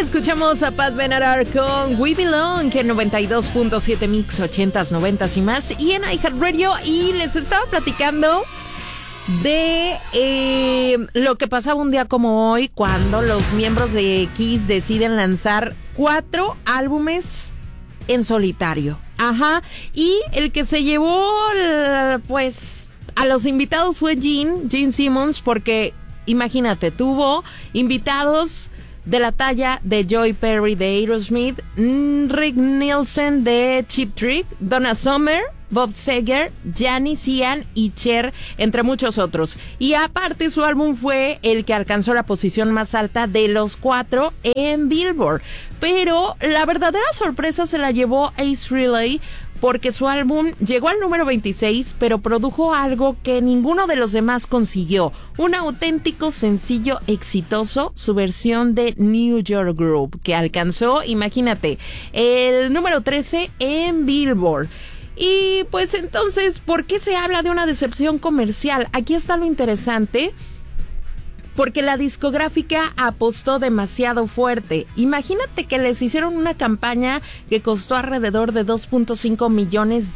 Escuchamos a Pat Benatar con We Belong, que en 92.7 Mix, 80s, 90s y más, y en iHeartRadio. Y les estaba platicando de lo que pasaba un día como hoy, cuando los miembros de Kiss deciden lanzar 4 álbumes en solitario. Ajá. Y el que se llevó, pues, a los invitados fue Gene Simmons, porque imagínate, tuvo invitados de la talla de Joy Perry de Aerosmith, Rick Nielsen de Cheap Trick, Donna Summer, Bob Seger, Janis Ian y Cher, entre muchos otros. Y aparte, su álbum fue el que alcanzó la posición más alta de los 4 en Billboard. Pero la verdadera sorpresa se la llevó Ace Frehley, porque su álbum llegó al número 26, pero produjo algo que ninguno de los demás consiguió: un auténtico sencillo exitoso, su versión de New York Groove, que alcanzó, imagínate, el número 13 en Billboard. Y pues entonces, ¿por qué se habla de una decepción comercial? Aquí está lo interesante. Porque la discográfica apostó demasiado fuerte. Imagínate que les hicieron una campaña que costó alrededor de $2.5 millones.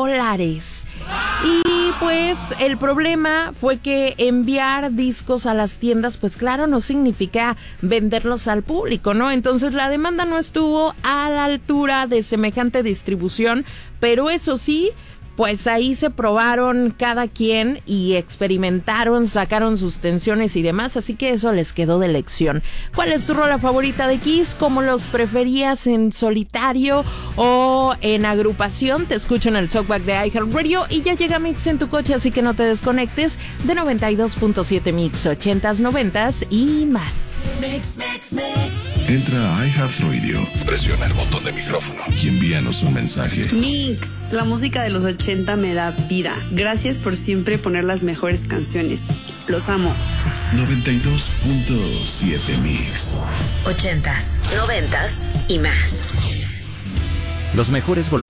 Y pues el problema fue que enviar discos a las tiendas, pues claro, no significa venderlos al público, ¿no? Entonces la demanda no estuvo a la altura de semejante distribución, pero eso sí, pues ahí se probaron cada quien y experimentaron, sacaron sus tensiones y demás, así que eso les quedó de lección. ¿Cuál es tu rola favorita de Kiss? ¿Cómo los preferías, en solitario o en agrupación? Te escucho en el Talkback de iHeartRadio y ya llega Mix en tu coche, así que no te desconectes, de 92.7 Mix, 80s, 90s y más. Mix. Entra a iHeartRadio, presiona el botón de micrófono y envíanos un mensaje. Mix, la música de los 80 me da vida. Gracias por siempre poner las mejores canciones. Los amo. 92.7 Mix. 80s, 90s y más. Los mejores